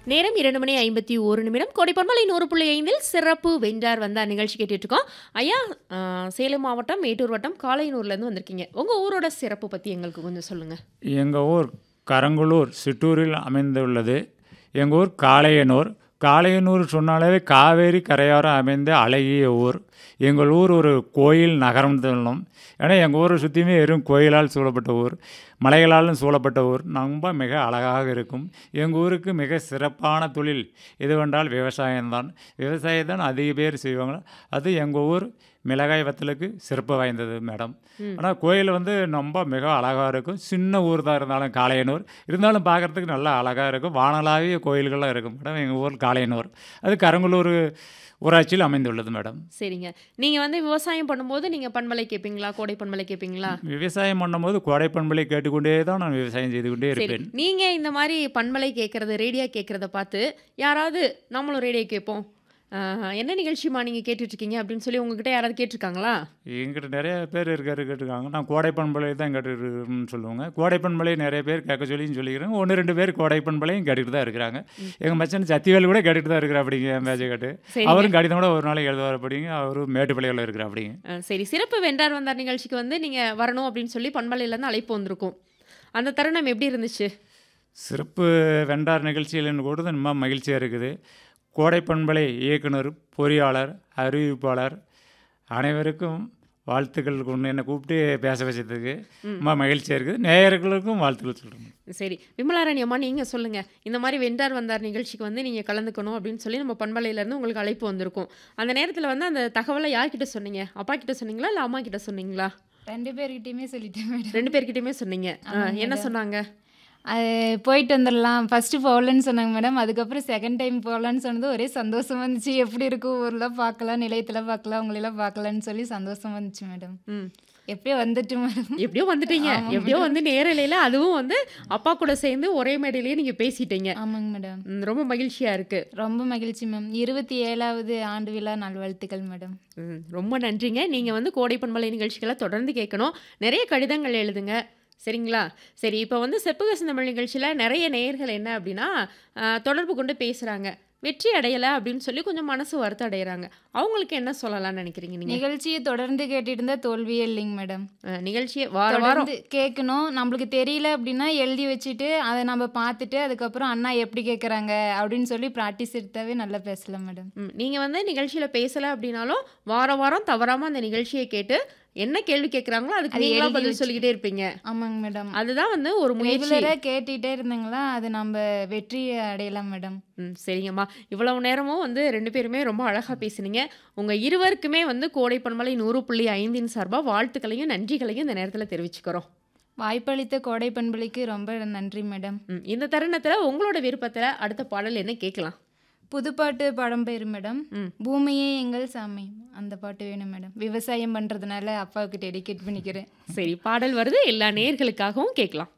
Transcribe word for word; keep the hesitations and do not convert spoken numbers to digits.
நேரம் இரண்டு மணி ஐம்பத்தி ஒரு நிமிடம். கோடைப்பண்பலை நூறு புள்ளி ஐந்தில் சிறப்பு வென்றார் வந்தார் நிகழ்ச்சி கேட்டுட்டு இருக்கோம். ஐயா, ஆ, சேலம் மாவட்டம் மேட்டூர் வட்டம் காளையனூர்லேருந்து வந்திருக்கீங்க. உங்கள் ஊரோட சிறப்பு பற்றி எங்களுக்கு கொஞ்சம் சொல்லுங்கள். எங்கள் ஊர் கரங்குளூர் சிற்றூரில் அமைந்துள்ளது. எங்கள் ஊர் காளையனூர். காளையனூர் சொன்னாலே காவேரி கரையோரம் அமைந்த அழகிய ஊர். எங்கள் ஊர் ஒரு கோயில் நகரம் சொல்லும். ஏன்னா எங்கள் ஊரை சுற்றியுமே வெறும் கோயிலால் சூழப்பட்ட ஊர், மலைகளாலும் சூழப்பட்ட ஊர். ரொம்ப மிக அழகாக இருக்கும். எங்கள் ஊருக்கு மிக சிறப்பான தொழில் எதுவென்றால் விவசாயம்தான். விவசாயத்தான் அதிக பேர் செய்வாங்க. அது எங்கள் ஊர் மிளகாய் வத்தலுக்கு சிறப்பு வாய்ந்தது மேடம். ஆனால் கோயில் வந்து ரொம்ப மிக அழகாக இருக்கும். சின்ன ஊர் தான் இருந்தாலும் காளையனூர் இருந்தாலும் பார்க்குறதுக்கு நல்லா அழகாக இருக்கும். வானளாவிய கோயில்கள்லாம் இருக்கும் மேடம். எங்கள் ஊர் காளையனூர், அது கரங்குளூர் ஊராட்சியில் அமைந்துள்ளது மேடம். சரிங்க. நீங்கள் வந்து விவசாயம் பண்ணும்போது நீங்கள் பண்பலை கேட்பீங்களா, கோடை பண்பலை கேட்பீங்களா? விவசாயம் பண்ணும்போது கோடை பண்பலை கேட்டுக்கொண்டே தான் நான் விவசாயம் செய்து கொண்டே சரி, இருப்பேன். நீங்கள் இந்த மாதிரி பண்பலை கேட்குறது, ரேடியோ கேட்குறத பார்த்து யாராவது நம்மளும் ரேடியோ கேட்போம், ஆ, என்ன நிகழ்ச்சிமா நீங்கள் கேட்டுட்ருக்கீங்க அப்படின்னு சொல்லி உங்ககிட்ட யாராவது கேட்டிருக்காங்களா? எங்கிட்ட நிறைய பேர் இருக்காரு கேட்டிருக்காங்க. நான் கோடை பண்பலை தான் கேட்டுருக்கேன்னு சொல்லுவாங்க. கோடை பண்பலை நிறைய பேர் கேட்க சொல்லின்னு சொல்லிக்கிறேன். ஒன்று ரெண்டு பேர் கோடை பண்பலையும் கேட்டுக்கிட்டு தான் இருக்கிறாங்க. எங்கள் மச்சன் சத்திவேல் கூட கேட்டுட்டு தான் இருக்கிற அப்படிங்க மேட்சை கேட்டு. சரிங்க. அவரும் கடிதம் கூட ஒரு நாளைக்கு எழுதுவார் அப்படிங்க. அவரும் மேட்டுப்பாளையில் இருக்கிற அப்படிங்க. ஆ, சரி, சிறப்பு வென்றார் வந்தார் நிகழ்ச்சிக்கு வந்து நீங்கள் வரணும் அப்படின்னு சொல்லி பண்பலையிலேருந்து அழைப்பு வந்திருக்கும். அந்த தருணம் எப்படி இருந்துச்சு? சிறப்பு வெண்டார் நிகழ்ச்சியில் கூட ரொம்ப மகிழ்ச்சியாக இருக்குது. கோடை பண்பலை இயக்குனர், பொறியாளர், அறிவிப்பாளர் அனைவருக்கும் வாழ்த்துக்கள் கொண்டு என்னை கூப்பிட்டு பேச வச்சதுக்கு ரொம்ப மகிழ்ச்சியாக இருக்குது. நேயர்களுக்கும் வாழ்த்துக்கள் சொல்கிறேன். சரி, விமலாராணி அம்மா, நீங்கள் சொல்லுங்கள். இந்த மாதிரி வென்றார் வந்தார் நிகழ்ச்சிக்கு வந்து நீங்கள் கலந்துக்கணும் அப்படின்னு சொல்லி நம்ம பண்பலையிலேருந்து உங்களுக்கு அழைப்பு வந்திருக்கும். அந்த நேரத்தில் வந்து அந்த தகவலை யார்கிட்ட சொன்னீங்க? அப்பா கிட்ட சொன்னீங்களா இல்லை அம்மா கிட்ட சொன்னீங்களா? ரெண்டு பேர்கிட்டயுமே சொல்லிட்டேன் மேடம். ரெண்டு பேர்கிட்டயுமே சொன்னீங்க. ஆ, என்ன சொன்னாங்க? அது போயிட்டு வந்துடலாம், ஃபஸ்ட்டு போகலன்னு சொன்னாங்க மேடம். அதுக்கப்புறம் செகண்ட் டைம் போகலான்னு சொன்னது ஒரே சந்தோஷம் வந்துச்சு. எப்படி இருக்கும் ஊரில் பார்க்கலாம், நிலையத்தில் பார்க்கலாம், உங்களெல்லாம் பார்க்கலான்னு சொல்லி சந்தோஷம் வந்துச்சு மேடம். ம் எப்படியோ வந்துட்டு மேடம். எப்படியோ வந்துட்டீங்க. எப்படியோ வந்து நேரலையில், அதுவும் வந்து அப்பா கூட சேர்ந்து ஒரே மேடையிலேயே நீங்கள் பேசிட்டீங்க. ஆமாங்க மேடம். ம், ரொம்ப மகிழ்ச்சியாக இருக்குது. ரொம்ப மகிழ்ச்சி மேம். இருபத்தி ஏழாவது ஆண்டு விழா நல்வாழ்த்துக்கள் மேடம். ம், ரொம்ப நன்றிங்க. நீங்கள் வந்து கோடை பண்பலை நிகழ்ச்சிகளை தொடர்ந்து கேட்கணும். நிறைய கடிதங்கள் எழுதுங்க, சரிங்களா? சரி, இப்போ வந்து செப்புக சிந்தமிழ் நிகழ்ச்சியில் நிறைய நேயர்கள் என்ன அப்படின்னா, ஆ, தொடர்பு கொண்டு பேசுகிறாங்க, வெற்றி அடையலை அப்படின்னு சொல்லி கொஞ்சம் மனசு வருத்தம் அடைகிறாங்க. அவங்களுக்கு என்ன சொல்லலாம்னு நினைக்கிறீங்க நீங்கள்? நிகழ்ச்சியை தொடர்ந்து கேட்டுட்டு இருந்தால் தோல்வியே இல்லைங்க மேடம். ஆ, நிகழ்ச்சியை வார வாரம் தொடர்ந்து கேட்கணும். நம்மளுக்கு தெரியல அப்படின்னா எழுதி வச்சுட்டு அதை நம்ம பார்த்துட்டு அதுக்கப்புறம் அண்ணா எப்படி கேட்குறாங்க அப்படின்னு சொல்லி ப்ராக்டிஸ் எடுத்தாவே நல்லா பேசலாம் மேடம். ம், நீங்கள் வந்து நிகழ்ச்சியில் பேசலை அப்படின்னாலும் வார வாரம் தவறாமல் அந்த நிகழ்ச்சியை கேட்டு என்ன கேள்வி கேட்குறாங்களோ அதுக்கு அது நீங்களா எழுதி பதில் வச்சு- சொல்லிக்கிட்டே இருப்பீங்க. ஆமாங்க மேடம். அதுதான் வந்து ஒரு முயற்சி. ரெகுலராக கேட்டுகிட்டே இருந்தாங்களா அது நம்ம வெற்றி அடையலாம் மேடம். ம், சரிங்கம்மா. இவ்வளவு நேரமும் வந்து ரெண்டு பேருமே ரொம்ப அழகாக பேசுனீங்க. உங்கள் இருவருக்குமே வந்து கோடை பண்பலை நூறு புள்ளி ஐந்தின் சார்பாக வாழ்த்துக்களையும் நன்றிகளையும் இந்த நேரத்தில் தெரிவிச்சுக்கிறோம். வாய்ப்பளித்த கோடை பண்பலைக்கு ரொம்ப நன்றி மேடம். ம், இந்த தருணத்தில் உங்களோட விருப்பத்தில் அடுத்த பாடல் என்ன கேட்கலாம்? புதுப்பாட்டு படம் பேர் மேடம். ம். பூமியே எங்கள் சாமி, அந்த பாட்டு வேணும் மேடம். விவசாயம் பண்ணுறதுனால அப்பாவுக்கு டெடிகேட் பண்ணிக்கிறேன். சரி, பாடல் வருது, எல்லா நேயர்களுக்காகவும் கேட்கலாம்.